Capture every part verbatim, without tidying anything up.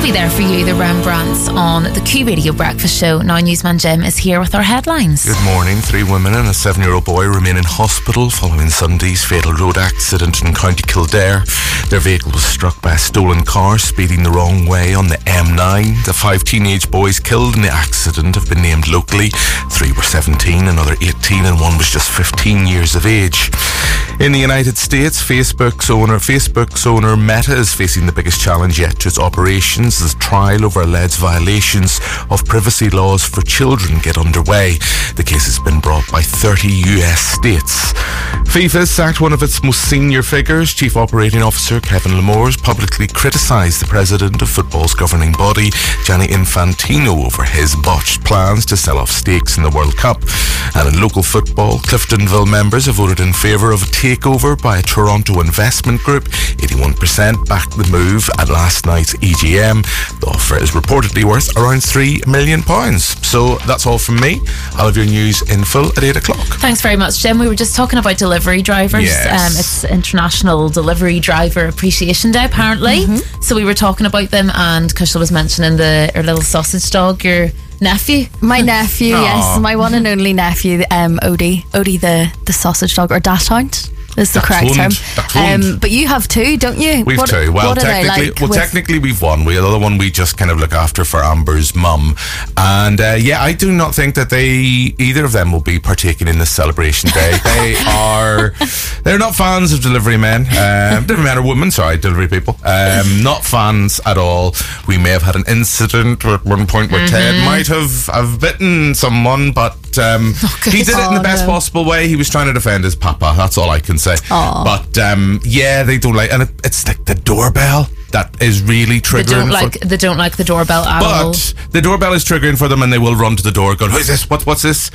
be there for you, the Rembrandts, on the Q Radio Breakfast Show. Now Newsman Jim is here with our headlines. Good morning. Three women and a seven-year-old boy remain in hospital following Sunday's fatal road accident in County Kildare. Their vehicle was struck by a stolen car speeding the wrong way on the M nine. The five teenage boys killed in the accident have been named locally. Three were seventeen, another eighteen, and one was just fifteen years of age. In the United States, Facebook's owner, Facebook's owner Meta is facing the biggest challenge yet to its operations as trial over alleged violations of privacy laws for children get underway. The case has been brought by thirty U S states. FIFA has sacked one of its most senior figures. Chief Operating Officer Kevin Lamores publicly criticised the president of football's governing body, Gianni Infantino, over his botched plans to sell off stakes in the World Cup. And in local football, Cliftonville members have voted in favour of a takeover by a Toronto investment group. eighty-one percent backed the move at last night's E G M. The offer is reportedly worth around three million pounds. So that's all from me. I'll have your news in full at eight o'clock. Thanks very much, Jim. We were just talking about delivery drivers. Yes. Um, it's International Delivery Driver Appreciation Day, apparently. Mm-hmm. So we were talking about them, and Kushal was mentioning the her little sausage dog, your nephew. My nephew, Aww. yes, my one and only nephew, um, Odie. Odie the, the sausage dog, or Dachshund is the correct term. Um, but you have two, don't you? We've what, two. Well, what technically, like well, with... technically we've one. We the other one we just kind of look after for Amber's mum, and uh, yeah, I do not think that they either of them will be partaking in this celebration day. They are, they're not fans of delivery men, um, delivery men or women. Sorry, delivery people. Um, not fans at all. We may have had an incident at one point where mm-hmm. Ted might have have bitten someone, but um, okay. he did it in the best oh, no. possible way. He was trying to defend his papa. That's all I can say. Aww. But um, yeah, they don't like, and it, it's like the doorbell that is really triggering. They don't like. For, they don't like the doorbell at but all. But the doorbell is triggering for them, and they will run to the door, going, "Who's this? What, what's this?"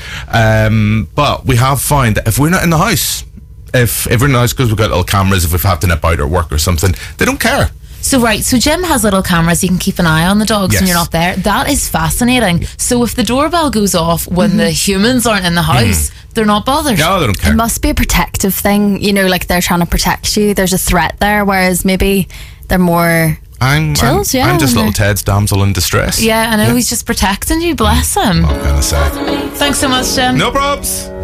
Um, but we have found that if we're not in the house, if if we're in the house because we've got little cameras, if we've had to nip out or work or something, they don't care. So right, so Jim has little cameras. You can keep an eye on the dogs yes. when you're not there. That is fascinating. So if the doorbell goes off when mm-hmm. the humans aren't in the house, mm. they're not bothered. No, they don't care. It must be a protective thing, you know, like they're trying to protect you. There's a threat there, whereas maybe they're more I'm, chills. I'm, yeah, I'm just little Ted's damsel in distress. Yeah, I know. Yeah. He's just protecting you. Bless him. What can I say? Thanks so much, Jim. No probs.